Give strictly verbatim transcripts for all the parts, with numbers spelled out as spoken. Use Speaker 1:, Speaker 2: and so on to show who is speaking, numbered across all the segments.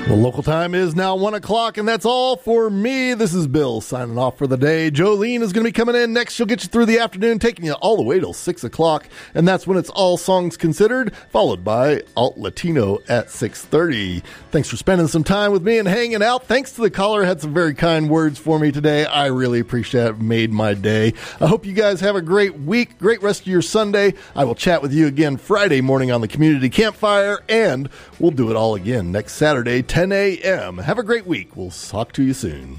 Speaker 1: The local time is now one o'clock, and that's all for me. This is Bill signing off for the day. Jolene is going to be coming in next. She'll get you through the afternoon, taking you all the way till six o'clock, and that's when it's All Songs Considered, followed by Alt Latino at six thirty. Thanks for spending some time with me and hanging out. Thanks to the caller, had some very kind words for me today. I really appreciate it. Made my day. I hope you guys have a great week, great rest of your Sunday. I will chat with you again Friday morning on the Community Campfire, and we'll do it all again next Saturday, ten a.m. Have a great week. We'll talk to you soon.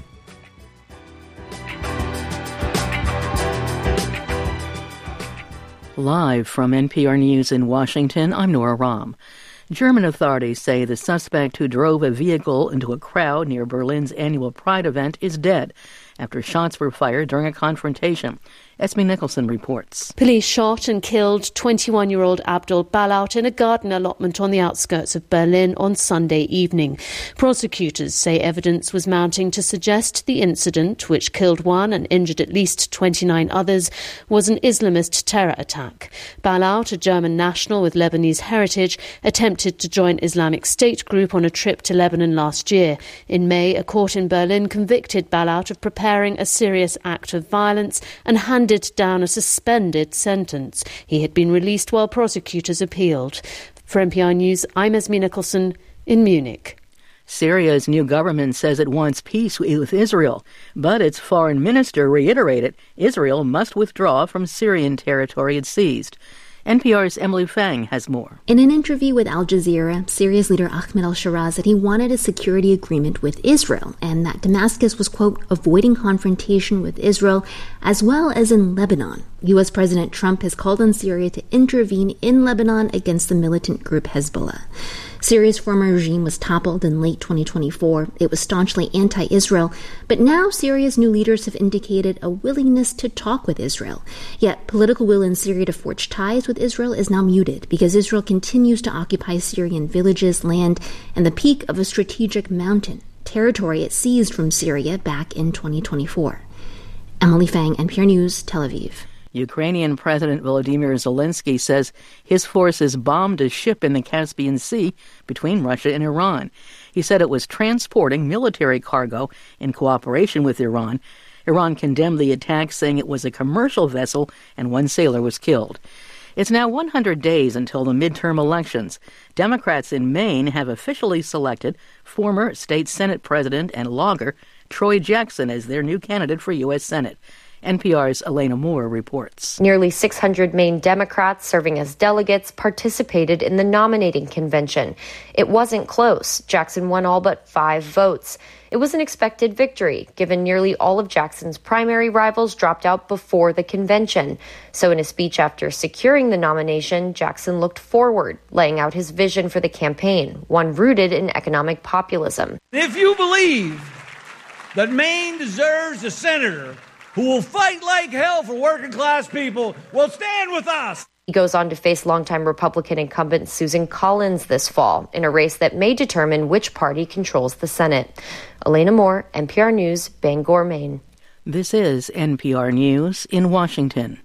Speaker 2: Live from N P R News in Washington, I'm Nora Rahm. German authorities say the suspect who drove a vehicle into a crowd near Berlin's annual Pride event is dead after shots were fired during a confrontation. Esme Nicholson reports.
Speaker 3: Police shot and killed twenty-one-year-old Abdul Balout in a garden allotment on the outskirts of Berlin on Sunday evening. Prosecutors say evidence was mounting to suggest the incident, which killed one and injured at least twenty-nine others, was an Islamist terror attack. Balout, a German national with Lebanese heritage, attempted to join Islamic State group on a trip to Lebanon last year. In May, a court in Berlin convicted Balout of preparing a serious act of violence and handed down a suspended sentence. He had been released while prosecutors appealed. For N P R News, I'm Esme Nicholson in Munich.
Speaker 2: Syria's new government says it wants peace with Israel, but its foreign minister reiterated Israel must withdraw from Syrian territory it seized. N P R's Emily Fang has more.
Speaker 4: In an interview with Al Jazeera, Syria's leader Ahmed al-Sharaa said he wanted a security agreement with Israel and that Damascus was, quote, avoiding confrontation with Israel as well as in Lebanon. U S. President Trump has called on Syria to intervene in Lebanon against the militant group Hezbollah. Syria's former regime was toppled in late twenty twenty-four. It was staunchly anti-Israel, but now Syria's new leaders have indicated a willingness to talk with Israel. Yet political will in Syria to forge ties with Israel is now muted because Israel continues to occupy Syrian villages, land, and the peak of a strategic mountain, territory it seized from Syria back in twenty twenty-four. Emily Fang, N P R News, Tel Aviv.
Speaker 2: Ukrainian President Volodymyr Zelensky says his forces bombed a ship in the Caspian Sea between Russia and Iran. He said it was transporting military cargo in cooperation with Iran. Iran condemned the attack, saying it was a commercial vessel and one sailor was killed. It's now one hundred days until the midterm elections. Democrats in Maine have officially selected former state Senate president and logger Troy Jackson as their new candidate for U S. Senate. N P R's Elena Moore reports.
Speaker 5: Nearly six hundred Maine Democrats serving as delegates participated in the nominating convention. It wasn't close. Jackson won all but five votes. It was an expected victory, given nearly all of Jackson's primary rivals dropped out before the convention. So in a speech after securing the nomination, Jackson looked forward, laying out his vision for the campaign, one rooted in economic populism.
Speaker 6: If you believe that Maine deserves a senator who will fight like hell for working class people, will stand with us.
Speaker 5: He goes on to face longtime Republican incumbent Susan Collins this fall in a race that may determine which party controls the Senate. Elena Moore, N P R News, Bangor, Maine.
Speaker 2: This is N P R News in Washington.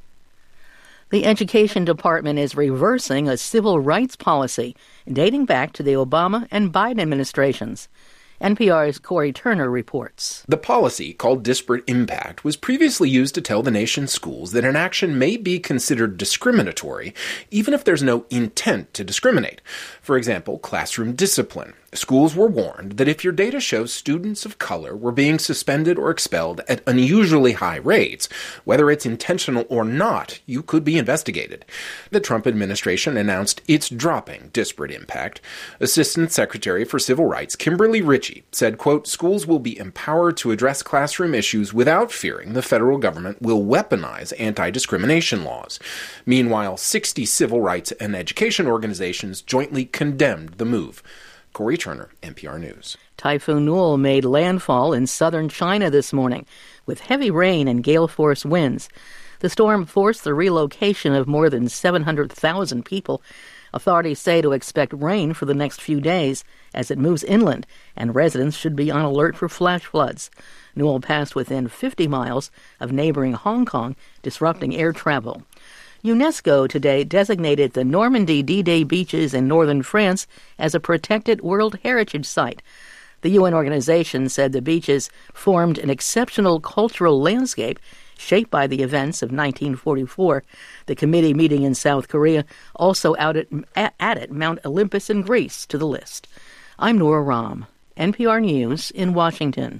Speaker 2: The Education Department is reversing a civil rights policy dating back to the Obama and Biden administrations. N P R's Corey Turner reports.
Speaker 7: The policy, called disparate impact, was previously used to tell the nation's schools that an action may be considered discriminatory, even if there's no intent to discriminate. For example, classroom discipline. Schools were warned that if your data shows students of color were being suspended or expelled at unusually high rates, whether it's intentional or not, you could be investigated. The Trump administration announced it's dropping disparate impact. Assistant Secretary for Civil Rights Kimberly Ritchie said, quote, schools will be empowered to address classroom issues without fearing the federal government will weaponize anti-discrimination laws. Meanwhile, sixty civil rights and education organizations jointly condemned the move. Corey Turner, N P R News.
Speaker 2: Typhoon Newell made landfall in southern China this morning with heavy rain and gale-force winds. The storm forced the relocation of more than seven hundred thousand people. Authorities say to expect rain for the next few days as it moves inland, and residents should be on alert for flash floods. Newell passed within fifty miles of neighboring Hong Kong, disrupting air travel. UNESCO today designated the Normandy D-Day beaches in northern France as a protected World Heritage Site. The U N organization said the beaches formed an exceptional cultural landscape shaped by the events of nineteen forty-four. The committee meeting in South Korea also added, added Mount Olympus in Greece to the list. I'm Nora Rahm, N P R News in Washington.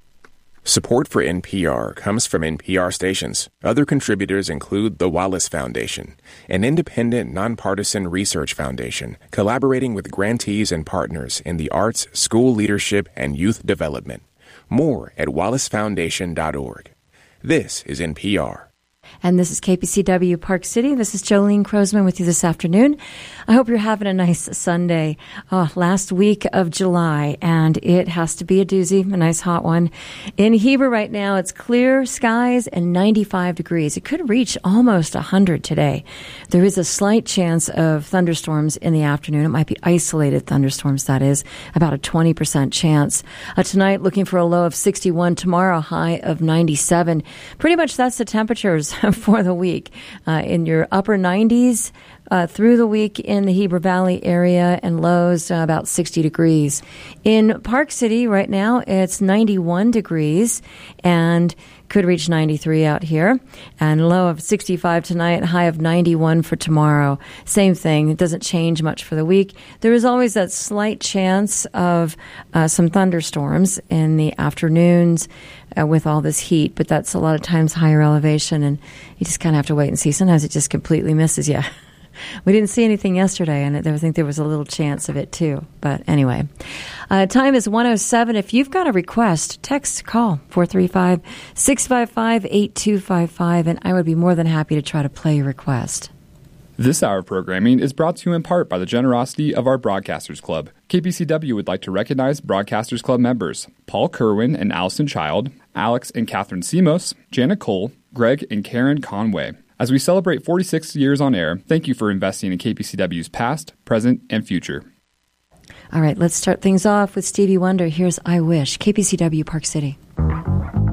Speaker 8: Support for N P R comes from N P R stations. Other contributors include the Wallace Foundation, an independent, nonpartisan research foundation collaborating with grantees and partners in the arts, school leadership, and youth development. More at wallace foundation dot org. This is N P R.
Speaker 9: And this is K P C W Park City. This is Jolene Krosman with you this afternoon. I hope you're having a nice Sunday. Oh, last week of July, and it has to be a doozy, a nice hot one. In Heber right now, it's clear skies and ninety-five degrees. It could reach almost one hundred today. There is a slight chance of thunderstorms in the afternoon. It might be isolated thunderstorms, that is, about a twenty percent chance. Uh, tonight, looking for a low of sixty-one. Tomorrow, a high of ninety-seven. Pretty much that's the temperatures for the week. Uh, in your upper nineties uh, through the week in the Heber Valley area, and lows uh, about sixty degrees. In Park City right now, it's ninety-one degrees and could reach ninety-three out here, and low of sixty-five tonight, high of ninety-one for tomorrow. Same thing. It doesn't change much for the week. There is always that slight chance of uh, some thunderstorms in the afternoons uh, with all this heat, but that's a lot of times higher elevation, and you just kind of have to wait and see. Sometimes it just completely misses you. We didn't see anything yesterday, and I think there was a little chance of it, too. But anyway, uh, time is one oh seven. If you've got a request, text, call, four three five, six five five, eight two five five, and I would be more than happy to try to play your request.
Speaker 10: This hour of programming is brought to you in part by the generosity of our Broadcasters Club. K P C W would like to recognize Broadcasters Club members Paul Kerwin and Allison Child, Alex and Catherine Simos, Janet Cole, Greg and Karen Conway. As we celebrate forty-six years on air, thank you for investing in K P C W's past, present, and future.
Speaker 9: All right, let's start things off with Stevie Wonder. Here's I Wish, K P C W Park City.